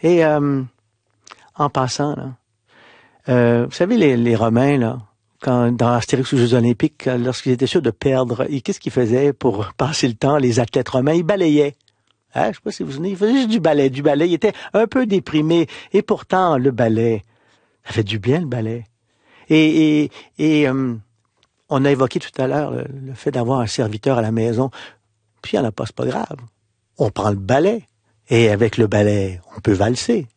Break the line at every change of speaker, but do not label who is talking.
Et en passant, là, vous savez, les Romains, là, dans Astérix aux Jeux Olympiques, lorsqu'ils étaient sûrs de perdre, qu'est-ce qu'ils faisaient pour passer le temps, les athlètes romains? Ils balayaient. Hein, je sais pas si vous vous souvenez, ils faisaient juste du ballet. Ils étaient un peu déprimés. Et pourtant, le ballet, ça fait du bien, le ballet. Et on a évoqué tout à l'heure le fait d'avoir un serviteur à la maison. Puis il n'y en a pas, c'est pas grave. On prend le ballet. Et avec le ballet, on peut valser.